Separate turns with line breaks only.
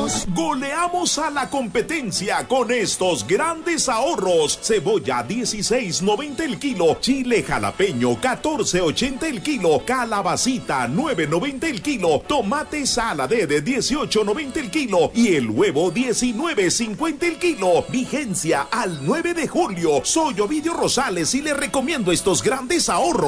Goleamos a la competencia con estos grandes ahorros. Cebolla 16.90 el kilo, chile jalapeño 14.80 el kilo, calabacita 9.90 el kilo, tomate saladé de 18.90 el kilo y el huevo 19.50 el kilo. Vigencia al 9 de julio. Soy Ovidio Rosales y le recomiendo estos grandes ahorros.